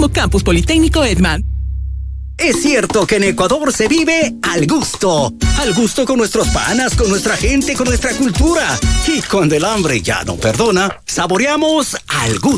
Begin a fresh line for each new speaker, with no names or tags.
mismo Campus Politécnico Edman.
Es cierto que en Ecuador se vive al gusto. Al gusto con nuestros panas, con nuestra gente, con nuestra cultura. Y cuando el hambre ya no perdona, saboreamos al gusto.